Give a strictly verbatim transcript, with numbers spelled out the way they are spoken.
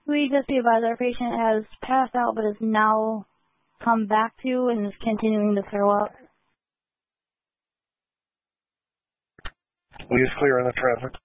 We just be advised our patient has passed out but has now come back to and is continuing to throw up. Please clear in the traffic.